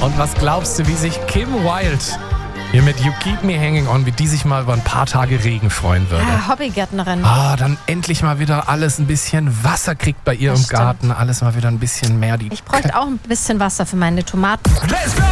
Und was glaubst du, wie sich Kim Wilde hier mit You Keep Me Hanging On, wie die sich mal über ein paar Tage Regen freuen würde? Ja, Hobbygärtnerin. Dann endlich mal wieder alles ein bisschen Wasser kriegt bei ihr Das im Garten. Alles mal wieder ein bisschen mehr. Ich bräuchte auch ein bisschen Wasser für meine Tomaten. Let's go!